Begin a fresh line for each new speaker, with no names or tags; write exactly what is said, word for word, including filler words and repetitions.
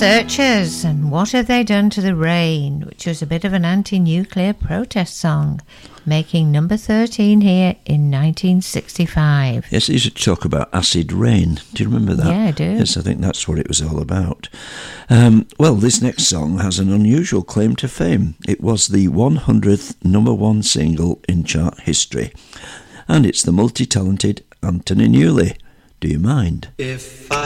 Searchers and What Have They Done to the Rain, which was a bit of an anti-nuclear protest song, making number thirteen here in nineteen sixty-five.
Yes, they used to talk about acid rain. Do you remember that?
Yeah, I do.
Yes, I think that's what it was all about. Um, well, this next song has an unusual claim to fame. It was the one hundredth number one single in chart history, and it's the multi-talented Anthony Newley. Do you mind?
If I